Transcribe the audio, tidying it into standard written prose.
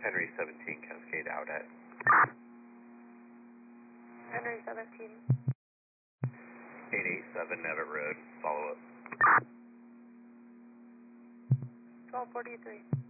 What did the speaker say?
Henry 17, Cascade out at. Henry 17. 887 Nevitt Road, follow up. 1243.